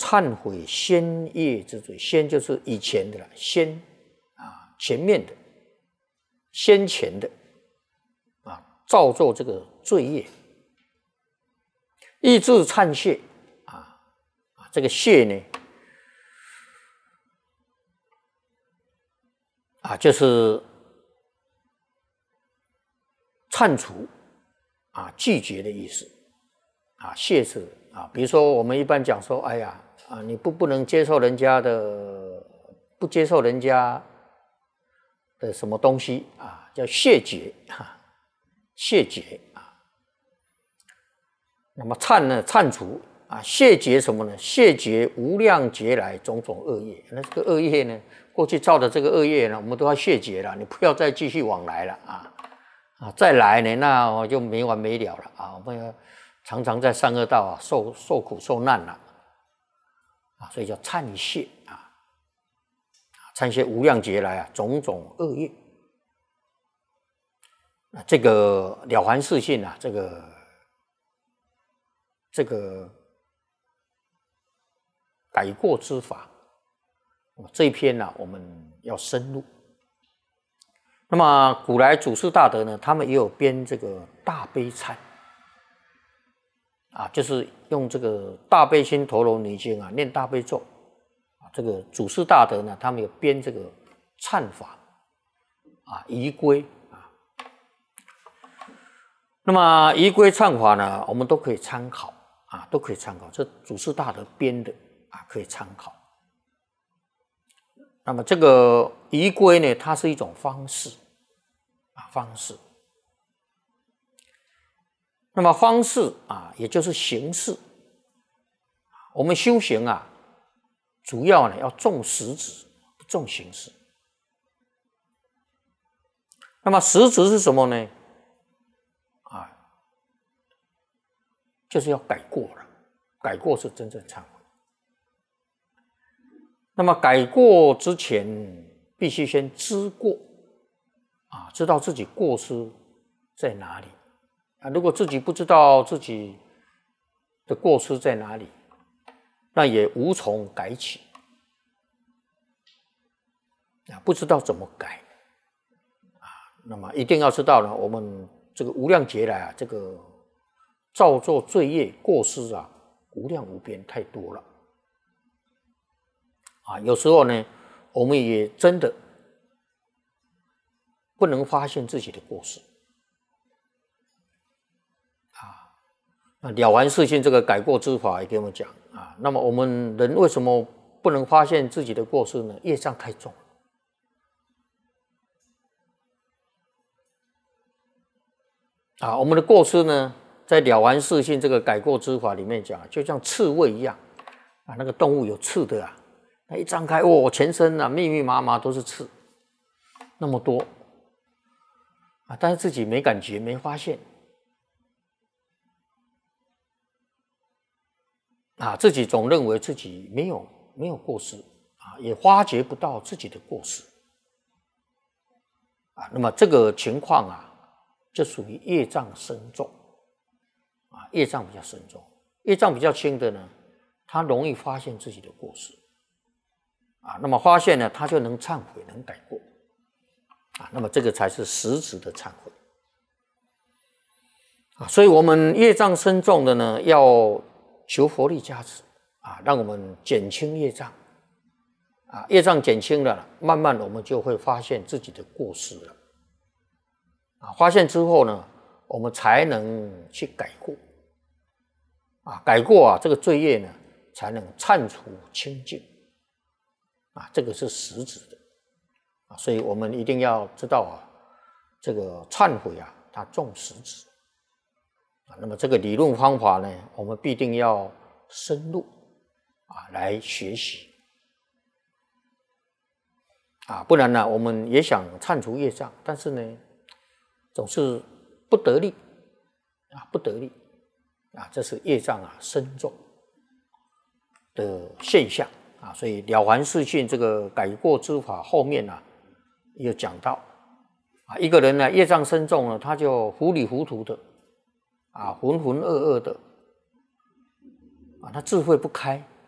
忏悔先业之罪，先就是以前的了，先前面的，先前的造作这个罪业，意志忏谢这个谢呢就是忏除拒绝的意思谢是比如说我们一般讲说，哎呀你不能接受人家的，不接受人家的什么东西叫谢绝谢绝那么忏呢，忏除谢绝什么呢？谢绝无量劫来种种恶业。那这个恶业呢，过去造的这个恶业呢，我们都要谢绝了，你不要再继续往来了再来呢，那就没完没了了我们要常常在三恶道受苦受难了所以叫忏谢忏谢无量劫来种种恶业。这个了凡四训这个改过之法这一篇我们要深入。那么古来祖师大德呢，他们也有编这个大悲忏就是用这个大悲心陀罗尼经念大悲咒这个祖师大德呢，他们有编这个忏法仪规那么仪规忏法呢，我们都可以参考都可以参考，这祖师大德编的可以参考。那么这个仪规呢，它是一种方式方式。那么方式也就是形式。我们修行主要呢要重实质，不重形式。那么实质是什么呢？就是要改过了，改过是真正忏悔。那么改过之前，必须先知过知道自己过失在哪里如果自己不知道自己的过失在哪里，那也无从改起不知道怎么改那么一定要知道呢，我们这个无量劫来这个造作罪业过失无量无边，太多了有时候呢，我们也真的不能发现自己的过失了凡四训这个改过之法也给我们讲那么我们人为什么不能发现自己的过失呢？业障太重我们的过失呢，在了凡四训这个改过之法里面讲，就像刺猬一样那个动物有刺的那一张开全身密密麻麻都是刺，那么多但是自己没感觉，没发现自己总认为自己没有过失也发觉不到自己的过失那么这个情况就属于业障深重业障比较深重。业障比较轻的呢，他容易发现自己的过失那么发现呢，他就能忏悔，能改过那么这个才是实质的忏悔所以我们业障深重的呢，要求佛力加持让我们减轻业障业障减轻了，慢慢我们就会发现自己的过失了发现之后呢，我们才能去改过改过这个罪业呢，才能忏除清净这个是实质的所以我们一定要知道这个忏悔它重实质那么这个理论方法呢，我们必定要深入来学习不然呢，我们也想忏除业障，但是呢，总是不得力不得力这是业障深重的现象所以了凡四训这个改过之法后面也有讲到一个人呢业障深重了，他就糊里糊涂的浑浑噩噩的他智慧不开